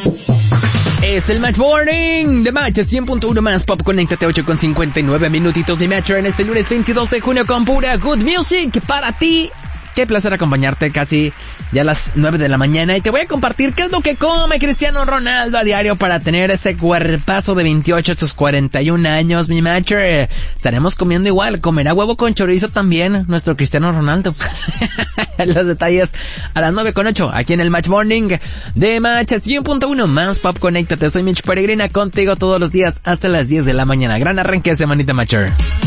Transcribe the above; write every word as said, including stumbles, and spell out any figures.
Es el Match Morning de Match cien punto uno más Pop. Conéctate ocho con cincuenta y nueve minutitos de Match en este lunes veintidós de junio con pura good music para ti. Qué placer acompañarte casi ya a las nueve de la mañana y te voy a compartir qué es lo que come Cristiano Ronaldo a diario para tener ese cuerpazo de veintiocho a sus cuarenta y un años, mi matcher. Estaremos comiendo igual, comerá huevo con chorizo también nuestro Cristiano Ronaldo. Los detalles a las nueve con ocho aquí en el Match Morning de Match cien punto uno más Pop. Conéctate, soy Mitch Peregrina contigo todos los días hasta las diez de la mañana. Gran arranque de semanita, matcher.